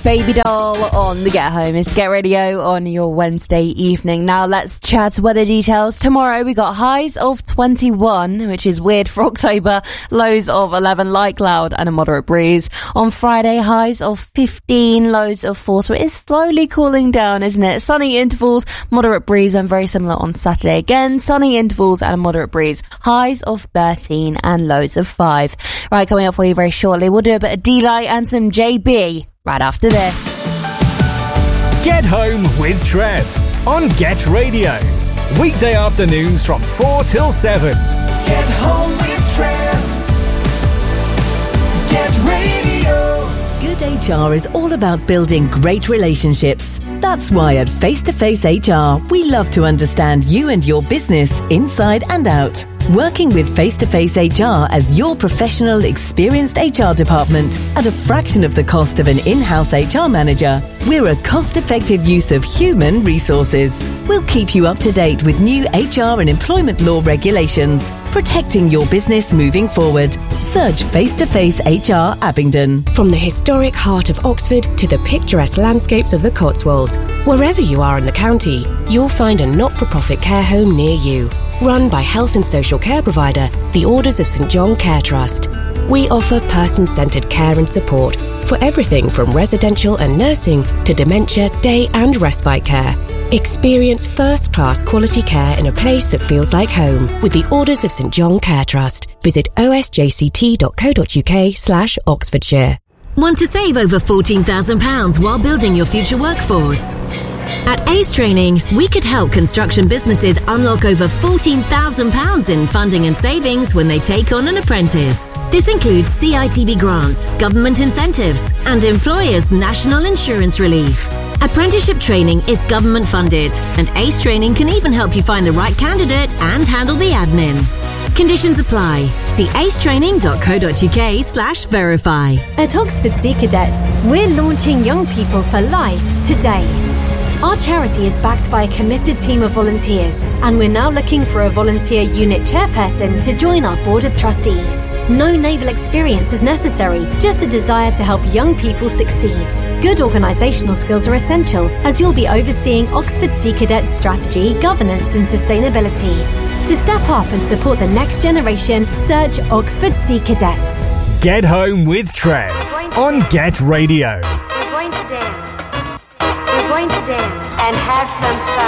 Baby Doll on the Get Home. It's Get Radio on your Wednesday evening. Now let's chat weather details. Tomorrow we got highs of 21, which is weird for October, lows of 11, light cloud and a moderate breeze. On Friday, highs of 15, lows of 4, so it is slowly cooling down, isn't it? Sunny intervals, moderate breeze, and very similar on Saturday. Again, sunny intervals and a moderate breeze. Highs of 13 and lows of 5. Right, coming up for you very shortly, we'll do a bit of D-Light and some JB. Right after this. Get Home with Trev on Get Radio. Weekday afternoons from 4 till 7. Get Home with Trev. Get Radio. Good HR is all about building great relationships. That's why at Face to Face HR, we love to understand you and your business inside and out. Working with Face to Face HR as your professional, experienced HR department at a fraction of the cost of an in-house HR manager, we're a cost-effective use of human resources. We'll keep you up to date with new HR and employment law regulations, protecting your business moving forward. Search Face to Face HR Abingdon. From the historic heart of Oxford to the picturesque landscapes of the Cotswolds, wherever you are in the county, you'll find a not-for-profit care home near you. Run by health and social care provider, the Orders of St John Care Trust. We offer person-centred care and support for everything from residential and nursing to dementia, day and respite care. Experience first-class quality care in a place that feels like home with the Orders of St John Care Trust. Visit osjct.co.uk/Oxfordshire. Want to save over £14,000 while building your future workforce? At Ace Training, we could help construction businesses unlock over £14,000 in funding and savings when they take on an apprentice. This includes CITB grants, government incentives, and employers' national insurance relief. Apprenticeship training is government funded, and Ace Training can even help you find the right candidate and handle the admin. Conditions apply. See acetraining.co.uk/verify. At Oxford Sea Cadets, we're launching Young People for Life today. Our charity is backed by a committed team of volunteers, and we're now looking for a volunteer unit chairperson to join our board of trustees. No naval experience is necessary, just a desire to help young people succeed. Good organisational skills are essential, as you'll be overseeing Oxford Sea Cadets strategy, governance and sustainability. To step up and support the next generation, search Oxford Sea Cadets. Get Home with Trev on Get Radio. We're going to dance. We're going to dance and have some fun.